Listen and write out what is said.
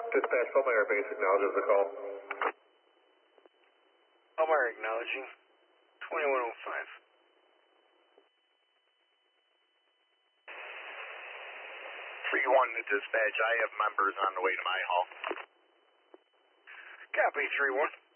Dispatch, Palmyra Base acknowledges the call. Palmyra acknowledging. 2105. One to dispatch, I have members on the way to my hall. Copy, 3-1.